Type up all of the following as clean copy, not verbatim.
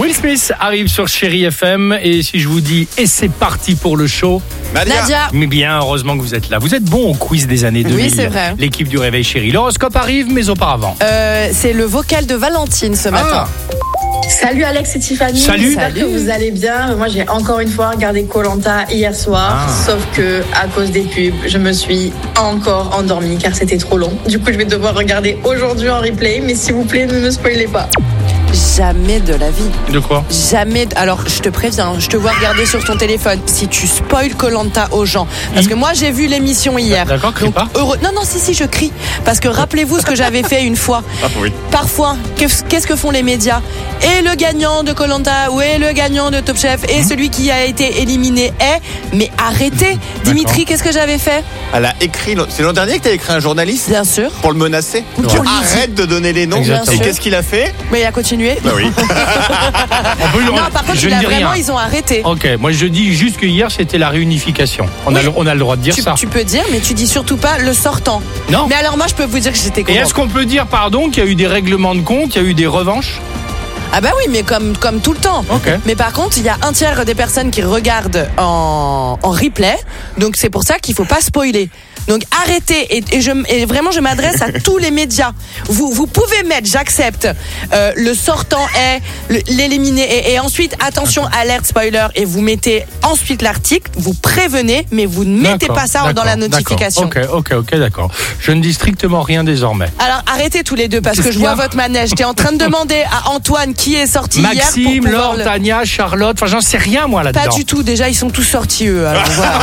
Will Smith arrive sur Chérie FM et si je vous dis et c'est parti pour le show. Nadia. Mais bien, heureusement que vous êtes là. Vous êtes bon au quiz des années 2000. Oui, c'est vrai. L'équipe du Réveil Chérie. L'horoscope arrive, mais auparavant. C'est le vocal de Valentine ce matin. Salut Alex et Tiffany. Salut. J'espère que vous allez bien. Moi j'ai encore une fois regardé Koh-Lanta hier soir. Sauf que à cause des pubs, je me suis encore endormie car c'était trop long. Du coup je vais devoir regarder aujourd'hui en replay. Mais s'il vous plaît ne me spoilez pas. Jamais de la vie. De quoi? Jamais. Alors, je te préviens, je te vois regarder sur ton téléphone. Si tu spoil Koh-Lanta aux gens. Parce que moi, j'ai vu l'émission hier. D'accord, crie pas. Non, si, je crie. Parce que rappelez-vous ce que j'avais fait une fois. Ah oui. Parfois, qu'est-ce que font les médias? Et le gagnant de Koh-Lanta, ou est le gagnant de Top Chef, et celui qui a été éliminé est. Mais arrêtez. Dimitri, qu'est-ce que j'avais fait? Elle a écrit. C'est l'an dernier que tu as écrit un journaliste Bien sûr. pour le menacer. Ouais. Arrête de donner les noms. Exactement. Et qu'est-ce qu'il a fait? Mais il a continué. Bah oui. Non, par contre, je ne dis rien. ils ont arrêté. Ok, moi je dis juste que hier c'était la réunification. On a le droit de dire ça. Tu peux dire, mais tu dis surtout pas le sortant. Non. Mais alors moi, je peux vous dire que j'étais Et contente. est-ce qu'on peut dire, pardon, qu'il y a eu des règlements de compte, il y a eu des revanches? Ah bah oui, mais comme tout le temps. Ok. Mais par contre, il y a un tiers des personnes qui regardent en replay. Donc c'est pour ça qu'il faut pas spoiler. Donc arrêtez et vraiment je m'adresse à tous les médias. Vous pouvez mettre j'accepte le sortant est l'éliminé et ensuite attention alerte spoiler et vous mettez ensuite l'article, vous prévenez mais vous ne mettez pas ça dans la notification. Ok, d'accord. Je ne dis strictement rien désormais. Alors arrêtez tous les deux parce que je vois votre manège. J'étais en train de demander à Antoine qui est sorti hier Maxime, pour Laure, Tania, Charlotte, enfin j'en sais rien moi là-dedans. Pas du tout, déjà ils sont tous sortis eux. Alors voilà.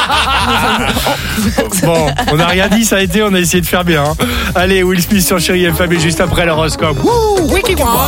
Bon, on n'a rien dit, ça a été, on a essayé de faire bien. Allez, Will Smith sur Chérie FM et juste après l'horoscope.